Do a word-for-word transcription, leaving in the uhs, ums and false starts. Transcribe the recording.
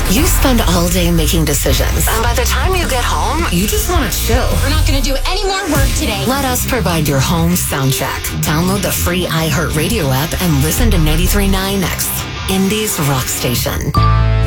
You spend all day making decisions, and by the time you get home, you just want to chill. We're not going to do any more work today. Let us provide your home soundtrack. Download the free iHeartRadio app and listen to ninety-three point nine X, Indie's rock station.